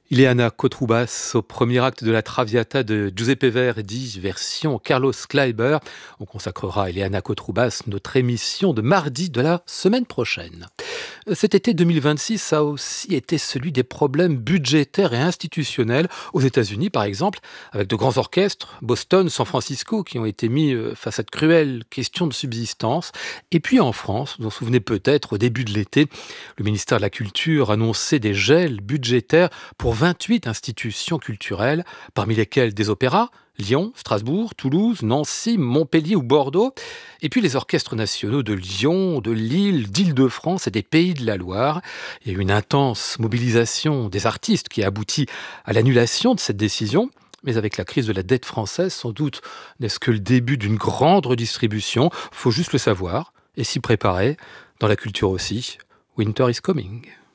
Ileana Kotroubas au premier acte de la Traviata de Giuseppe Verdi, version Carlos Kleiber. On consacrera à Ileana Kotroubas notre émission de mardi de la semaine prochaine. Cet été 2026 a aussi été celui des problèmes budgétaires et institutionnels aux États-Unis, par exemple, avec de grands orchestres, Boston, San Francisco, qui ont été mis face à de cruelles questions de subsistance. Et puis en France, vous vous en souvenez peut-être, au début de l'été, le ministère de la Culture annonçait des gels budgétaires pour 28 institutions culturelles, parmi lesquelles des opéras, Lyon, Strasbourg, Toulouse, Nancy, Montpellier ou Bordeaux, et puis les orchestres nationaux de Lyon, de Lille, d'Île-de-France et des Pays de la Loire. Il y a eu une intense mobilisation des artistes qui a abouti à l'annulation de cette décision. Mais avec la crise de la dette française, sans doute n'est-ce que le début d'une grande redistribution. Faut juste le savoir et s'y préparer. Dans la culture aussi, Winter is coming.